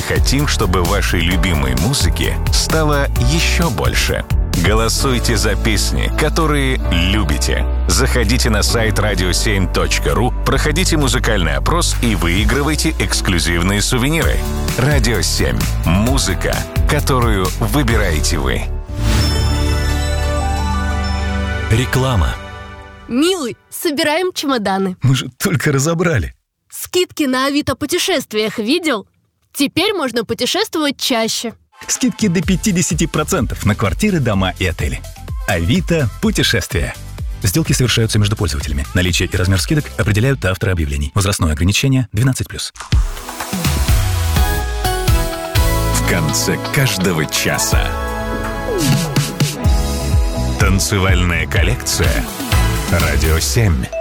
хотим, чтобы вашей любимой музыки стало еще больше. Голосуйте за песни, которые любите. Заходите на сайт radio7.ru, проходите музыкальный опрос и выигрывайте эксклюзивные сувениры. Радио 7. Музыка, которую выбираете вы. Реклама. Милый, собираем чемоданы. Мы же только разобрали. Скидки на Авито путешествиях видел? Теперь можно путешествовать чаще. Скидки до 50% на квартиры, дома и отели. Авито путешествия. Сделки совершаются между пользователями. Наличие и размер скидок определяют авторы объявлений. Возрастное ограничение 12+. В конце каждого часа. Танцевальная коллекция. Радио 7.